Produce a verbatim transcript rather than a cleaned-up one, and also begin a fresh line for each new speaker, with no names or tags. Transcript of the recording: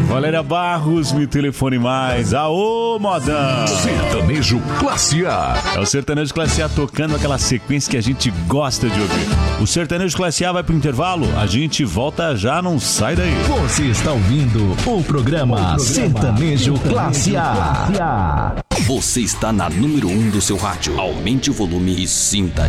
Valéria Barros, me telefone mais. Aô, modão!
Sertanejo Classe A.
É o Sertanejo Classe A tocando aquela sequência que a gente gosta de ouvir. O Sertanejo Classe A vai pro intervalo, a gente volta já, não sai daí.
Você está ouvindo o programa, o programa Sertanejo Classe A.
Você está na número um do seu rádio. Aumente o volume e sinta